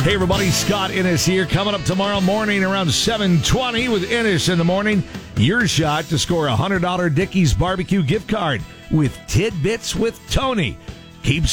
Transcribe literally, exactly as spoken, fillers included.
Hey everybody, Scott Innes here. Coming up tomorrow morning around seven twenty with Innes in the morning. Your shot to score a one hundred dollars Dickey's barbecue gift card with Tidbits with Tony. Keep